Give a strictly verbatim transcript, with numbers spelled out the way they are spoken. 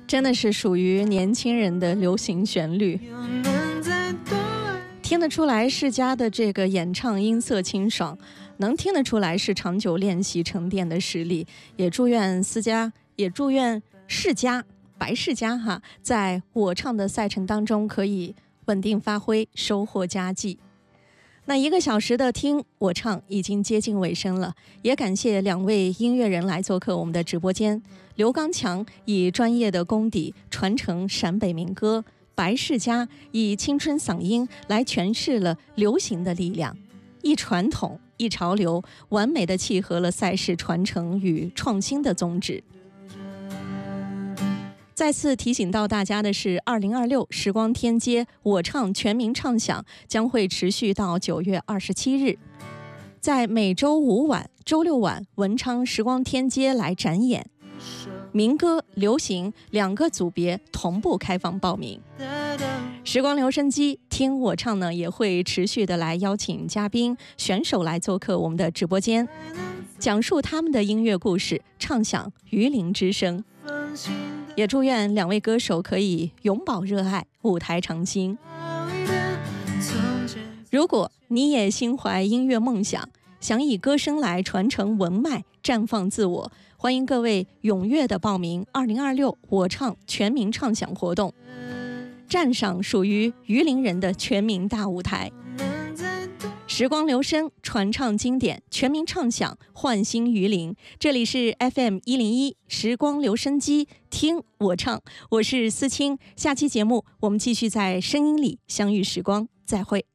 真的是属于年轻人的流行旋律，听得出来世嘉的这个演唱音色清爽，能听得出来是长久练习沉淀的实力。也祝愿思嘉，也祝愿世嘉白世嘉哈，在我唱的赛程当中可以稳定发挥，收获佳绩。那一个小时的听我唱已经接近尾声了，也感谢两位音乐人来做客我们的直播间。刘刚强以专业的功底传承陕北民歌，白世嘉以青春嗓音来诠释了流行的力量，一传统一潮流，完美的契合了赛事传承与创新的宗旨。再次提醒到大家的是，二零二六时光天街我唱全民唱响将会持续到九月二十七日，在每周五晚、周六晚文昌时光天街来展演，民歌、流行两个组别同步开放报名。时光留声机听我唱呢，也会持续的来邀请嘉宾、选手来做客我们的直播间，讲述他们的音乐故事，唱响榆林之声。也祝愿两位歌手可以永葆热爱，舞台长青。如果你也心怀音乐梦想，想以歌声来传承文脉，绽放自我，欢迎各位踊跃的报名二零二六我唱全民唱响活动，站上属于榆林人的全民大舞台。时光留声，传唱经典，全民唱响，焕新榆林。这里是 F M 一零一时光留声机，听我唱，我是思清。下期节目我们继续在声音里相遇时光，再会。